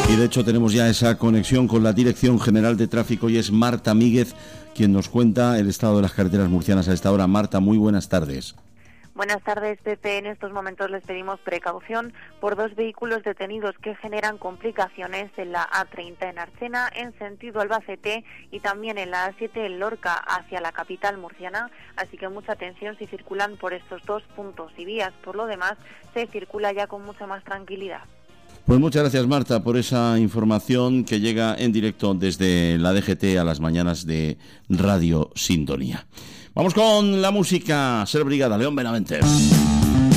Y de hecho tenemos ya esa conexión con la Dirección General de Tráfico y es Marta Míguez quien nos cuenta el estado de las carreteras murcianas a esta hora. Marta, muy buenas tardes. Buenas tardes, Pepe. En estos momentos les pedimos precaución por dos vehículos detenidos que generan complicaciones en la A30 en Archena, en sentido Albacete, y también en la A7 en Lorca, hacia la capital murciana. Así que mucha atención si circulan por estos dos puntos y vías. Por lo demás, se circula ya con mucha más tranquilidad. Pues muchas gracias, Marta, por esa información que llega en directo desde la DGT a las mañanas de Radio Sintonía. Vamos con la música. Ser Brigada, León Benavente.